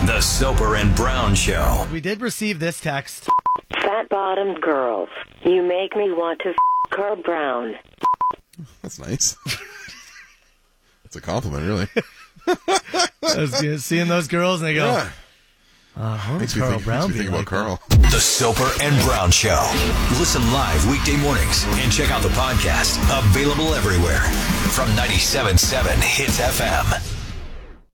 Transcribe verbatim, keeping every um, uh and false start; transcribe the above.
The Soper and Brown Show. We did receive this text. Fat-bottomed girls, you make me want to f*** Carl Brown. That's nice. That's a compliment, really. I was good. Seeing those girls and they go, Yeah. uh, what Makes would me Carl think, Brown makes me be think like? about Carl. The Soper and Brown Show. Listen live weekday mornings and check out the podcast. Available everywhere from ninety-seven point seven Hits F M.